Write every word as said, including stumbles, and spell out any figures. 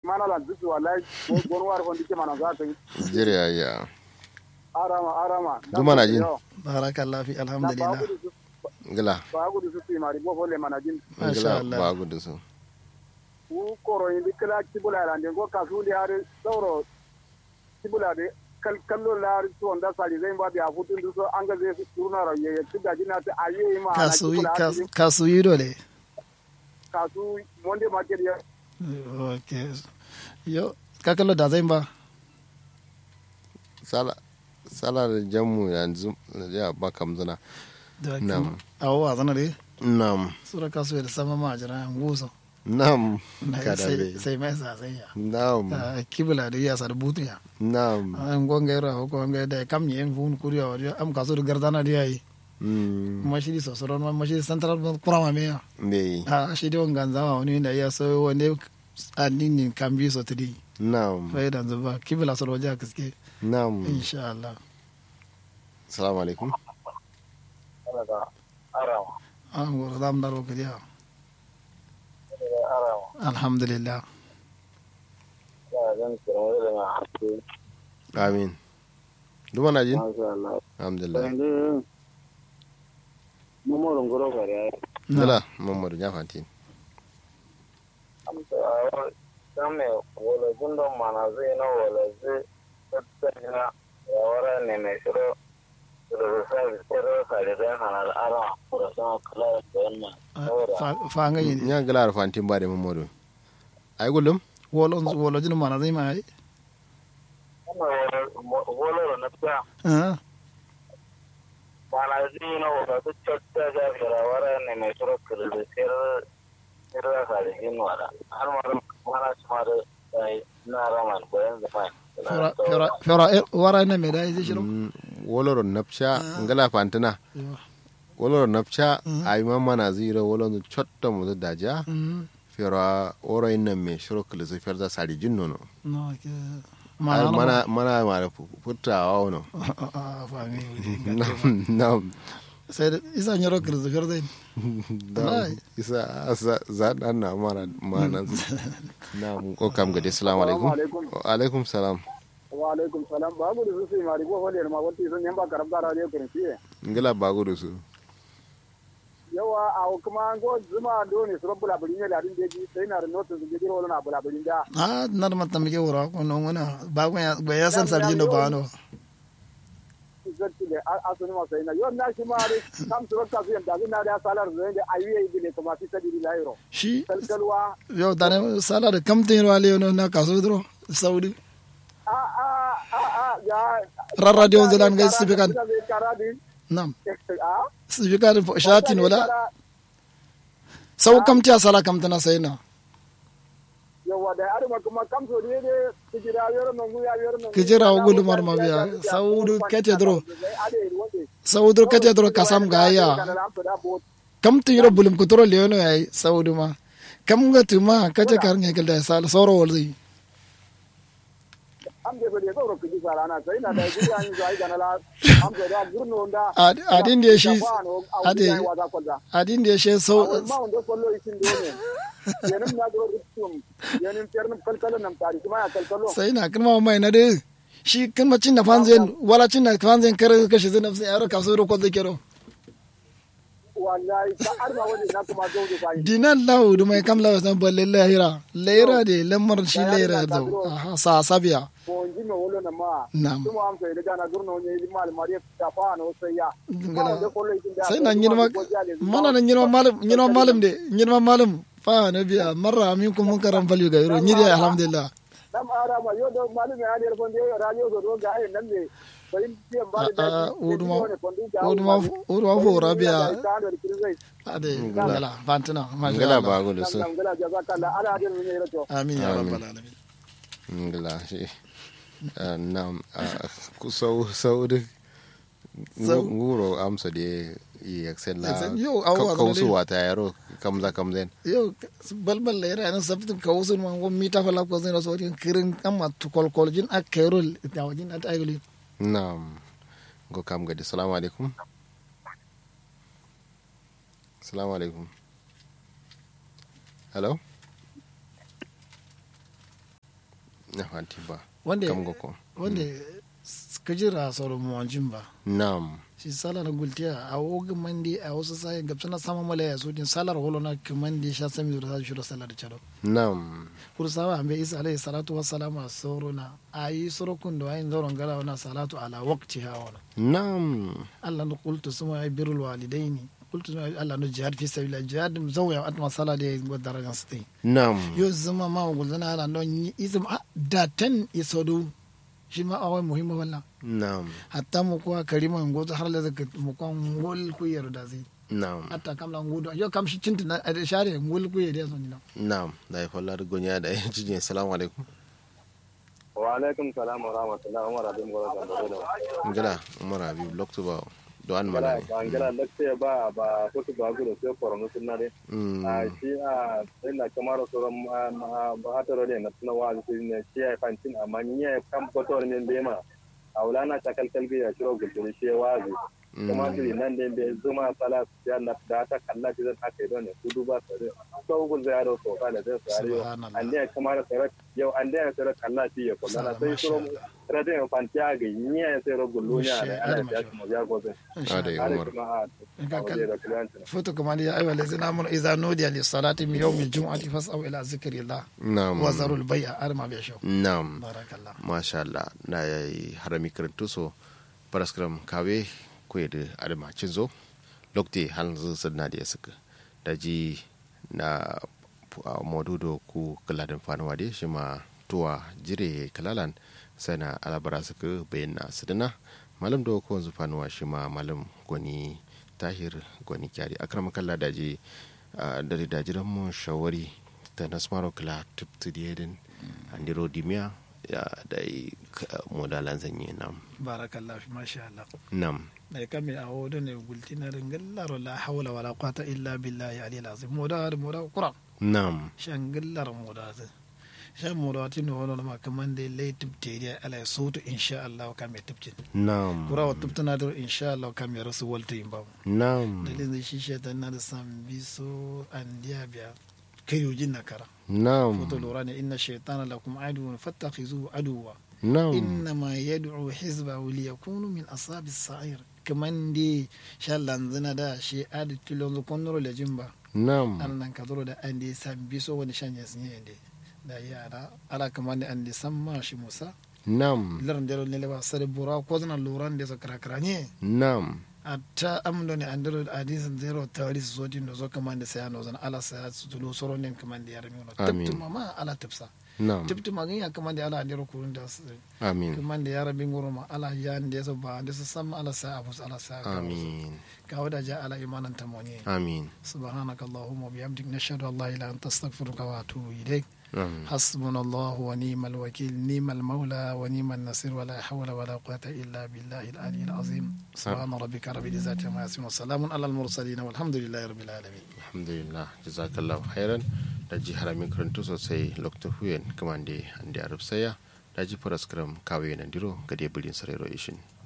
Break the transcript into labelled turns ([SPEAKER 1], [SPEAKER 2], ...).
[SPEAKER 1] mana la dusu wallahi gon war on dike mana za ta yi
[SPEAKER 2] jere ya
[SPEAKER 1] arama arama
[SPEAKER 2] duma na jin
[SPEAKER 3] barakallahu fi alhamdulillah
[SPEAKER 2] gila
[SPEAKER 1] ba gudu su ti mari bo fole mana jin
[SPEAKER 3] masha Allah
[SPEAKER 2] ba gudu su
[SPEAKER 1] u koro indi kala kibula la ndengo kasu di hare sauro kibula de kal kallo la to onda sali zai ba biya futun duso an ga zai turna raye ya tuga jina ta aye ma
[SPEAKER 3] kasu kasu yi dole
[SPEAKER 1] kasu monde market ya
[SPEAKER 3] okay yo ka kallo da zai ba
[SPEAKER 2] sala sala da jammu yanzu ya ba kamzuna
[SPEAKER 3] nam awo azana de
[SPEAKER 2] nam
[SPEAKER 3] sura kasu da sama ma jira nguso
[SPEAKER 2] nam kadabe
[SPEAKER 3] sai mai sa sai ya
[SPEAKER 2] nam
[SPEAKER 3] kibla da ya sa da butu ya
[SPEAKER 2] nam
[SPEAKER 3] an gonga ra ko gonga da kam yen fun kuriya wa am kasu da gardana da yayi mm mashi so so ron mashi central kurama me ya
[SPEAKER 2] me
[SPEAKER 3] a shi da wangan zama wani da ya so wanda addinin kan bi so tadi
[SPEAKER 2] nam
[SPEAKER 3] faida zuba kibla so roja kiske
[SPEAKER 2] nam
[SPEAKER 3] insha Allah
[SPEAKER 2] assalamu alaikum
[SPEAKER 1] arawa
[SPEAKER 3] an gora dam daro kadiya
[SPEAKER 1] arawa
[SPEAKER 3] alhamdulillah
[SPEAKER 1] ya zan kira da na
[SPEAKER 2] amin duma na jin
[SPEAKER 1] masha Allah
[SPEAKER 2] alhamdulillah
[SPEAKER 1] inde mu mo ngoro kare
[SPEAKER 2] gila mamadu ya fanti
[SPEAKER 1] amsa dame wala gundo mana zai na wala zai tattana ya wara ne mai shiro da sai shiro sai da hana ara da sama kala da wannan
[SPEAKER 3] fa nga yin
[SPEAKER 2] nya gila fanti ba da mamadu ai gulum
[SPEAKER 3] wolo wolo jin mana zai mai
[SPEAKER 1] wala na ta
[SPEAKER 3] ah
[SPEAKER 1] mana zai na wala ta tatta da wara ne mai shiro da sai Kira kali ini wala, anu mana mana cuma ada naraman, bayang depan.
[SPEAKER 3] fora fora fora wara na me da yi shiro
[SPEAKER 2] woloro napcha ngala fantana woloro napcha ay mamma na zira woloro chotto mo daja fora oro inna me shiro kle se ferda sari jinno no
[SPEAKER 3] no ke
[SPEAKER 2] mana mana mana putta wono
[SPEAKER 3] fa ngi
[SPEAKER 2] nam
[SPEAKER 3] sai isa nyoro kle se ferda
[SPEAKER 2] isa asa zadan na mana mana nam ko kam gade assalamu alaikum wa alaikum salam
[SPEAKER 1] wa alaikum salam babu da su mari go hole ma wati sun yamba karabda radio kirinci
[SPEAKER 2] ngala bago da su
[SPEAKER 1] yawa a kuma go zuma do ne su bula bulin da din deji sai na notin su gidi wala na bula bulin da
[SPEAKER 3] ah nar mata mike wura ko non wana ba ko ya ba ya san sarjin do ba no
[SPEAKER 1] zatti da asuni ma sai na yo na shi mari kam su ka su yanda na da salar zai da ayi yi ne kuma fi sadi lairo
[SPEAKER 3] shi
[SPEAKER 1] kalkalwa
[SPEAKER 3] yo dane salar kam tin ro ale no na kaso dro saudi
[SPEAKER 1] a a a a ya
[SPEAKER 3] ra radio zelan ga sibikan nam sibikan shatin wala sau kam ta sala kam tana sai na
[SPEAKER 1] yawa da arma kuma kam so ne ne kijira yoro non ya yoro non
[SPEAKER 3] kijira gulu mar mabiya saudu kete dro saudu kete dro kasam ga ya kam tiro bulum ko tro leono ay saudu ma kam ga tuma kete kar ngegal da sala soro wolzi
[SPEAKER 1] am de bele ko rokki sala na sai na da gidi an zai ga la am da gurno nda
[SPEAKER 3] adin de shi adin adin de shi so
[SPEAKER 1] ma on do kollo isin do ne yenin na do rutum yenin ternum kalkalo nam tari kuma ya kalkalo
[SPEAKER 3] sai na kuma mai na de shi kan macin na fanzen wala cin na fanzen kare kashi zai nafsi yaro kaso ro ko da kero
[SPEAKER 1] wallahi ta arma wani na kuma zo da bai
[SPEAKER 3] dinan lahu du mai kam lahu san balle lahira lahira de lamar shi lahira da sa sabiya
[SPEAKER 1] ko ji me wolo na ma
[SPEAKER 3] nam
[SPEAKER 1] kuma am sai daga na gurno ne mal mari ta fa no sai ya
[SPEAKER 3] sai na nyinma mana na nyinma malam nyinma malam de nyinma malam fa na biya marra minkum munkaran fal yugayru nyidi alhamdulillah
[SPEAKER 1] nam arama yo do malam ya der kon de radio do ga ai nan ne
[SPEAKER 3] uduma uduma uduma fo rabia ade ngala fantana
[SPEAKER 2] ngala bago da su
[SPEAKER 3] amin ya rabbal alamin
[SPEAKER 2] ngala shi nam ku sau sau de nguro amsa de yi excel la kausu wata yaro kamza kamzen
[SPEAKER 3] yo balbal le ra nan sabtin kausu man go mita fala ko zan so din kirin amma to kol kol jin akero da wajin at ayguli
[SPEAKER 2] Naam. Go kam gadi. Assalamu alaikum. Assalamu alaikum. Hello? na fanti ba
[SPEAKER 3] wanda
[SPEAKER 2] kam goko
[SPEAKER 3] wanda kajira sauran muwancin ba
[SPEAKER 2] nam
[SPEAKER 3] shi salar gultiya a wogin mandi a wasu sai gabsa na sama malaya su din salar holo na kimandi sha sami da shi da salar chado
[SPEAKER 2] nam
[SPEAKER 3] kursawa ambe isa alayhi salatu wassalamu asruna ayi surukun da ayin zoron gara wana salatu ala waqti hawana
[SPEAKER 2] nam
[SPEAKER 3] Allah no qultu suma birrul walidaini qultu Allah no jihad fi sabilillah jihad zawya atma sala da go darajan stai
[SPEAKER 2] nam
[SPEAKER 3] yo zama ma gulzana ala don izum da tan isodu shi ma awai muhimmi wallan
[SPEAKER 2] nam
[SPEAKER 3] hatta mu kuwa karima ngoto har la zaka mu kan ngol ku yarda zai
[SPEAKER 2] nam
[SPEAKER 3] hatta kam la ngodo yo kam shi cinta na share ngol ku yarda so ni na
[SPEAKER 2] nam da fallar gonya da cijin assalamu alaikum
[SPEAKER 1] wa alaikum salam wa rahmatullahi wa barakatuh
[SPEAKER 2] ngala umar habib lokto ba do an mala
[SPEAKER 1] ngala lakte ba ba ko to ba gudo sai koronu sunna de a shi a sai la kamaro so ba hataro de na sunna wa ne shi ai fantin amma ni ya kam ko to ne be ma aulana ta kalkalbi ya shiro gudu shi wazi kuma su nan da be zuma sala ya na da ta kalla ji zan aka don ne kudu ba sai so gul zai aro so kala da sai ande kamar sai yau ande sai kalla shi ya kula sai shiro radin fantiya ga niya sai ro gullunya da ana ya mu ya gobe
[SPEAKER 2] ada umar
[SPEAKER 3] foto kuma ya ayyuhal ladzina amanu idza nudiya lis salati min yawmil jum'ati fas'au ila zikrillah
[SPEAKER 2] nam
[SPEAKER 3] wa zarul bai'a arma bi shaw
[SPEAKER 2] nam
[SPEAKER 3] barakallah
[SPEAKER 2] masha Allah na yayi harami karantu so paraskram kawe ko da adama cinzo lokte hanzu sadna da suka daji na modudo ku kaladin fanuwa de shi ma tuwa jire kalalan sana alabara suka bayyana sadana malam da ko wanzu fanuwa shi ma malam gwani tahir gwani kyari akram kalla daji da dajiran mu shawari ta nasmaro kala tuptidin andiro dimia ya dai modalan zanye nam
[SPEAKER 3] barakallah masha Allah
[SPEAKER 2] nam
[SPEAKER 3] mai kame a wodo ne gultina ringallar la hawla wala quwata illa billahi ali alazim moda moda qur'an
[SPEAKER 2] nam
[SPEAKER 3] shangallar moda shan moda tin wono ma kaman da lay tibteriya ala sautu insha Allah kame tibtin
[SPEAKER 2] nam
[SPEAKER 3] qur'an tibtana da insha Allah kame rasu walta yimba
[SPEAKER 2] nam
[SPEAKER 3] dalilin shi shetan na da sambiso andiya biya kayujin nakara
[SPEAKER 2] nam
[SPEAKER 3] foto lura ne inna shaytana lakum aduwwan fattakhizuhu aduwwa
[SPEAKER 2] nam
[SPEAKER 3] innama yad'u hizbahu liyakunu min ashabis sa'ir kaman di shallan zina da shi adi tilon konro le jimba
[SPEAKER 2] nam
[SPEAKER 3] an nan kadro da andi sambiso wani shanya sinye inde da yara ala kaman da andi samma shi musa
[SPEAKER 2] nam
[SPEAKER 3] laran dero ne ba sare bura ko zana luran da zakara kranye
[SPEAKER 2] nam
[SPEAKER 3] atta amdo ne andro hadisin zero tawaris zodin do zo kaman da sayano zan ala sa su tulo soro ne kaman da yarmi no tabtu mama ala tafsa
[SPEAKER 2] nam
[SPEAKER 3] tabtu magin ya kaman da ala andro kurun da
[SPEAKER 2] amin
[SPEAKER 3] kaman da yara bin guruma ala yan da so ba da su sam ala sa abus ala sa
[SPEAKER 2] amin
[SPEAKER 3] ka wada ja ala imanan tamoni
[SPEAKER 2] amin
[SPEAKER 3] subhanakallahumma wa bihamdik nashhadu an la ilaha illa anta astaghfiruka wa atubu ilaik حسبنا الله ونعم الوكيل نعم المولى ونعم النصير ولا حول ولا قوة إلا بالله العلي العظيم سبحان ربك رب العزة عما يصفون وسلام على المرسلين والحمد لله رب العالمين
[SPEAKER 2] الحمد لله جزاك الله خيرا daji haramin karantu sosai lokta huyen kamande ande arab saya daji paraskram kawe nan diro gade bulin sarero ishin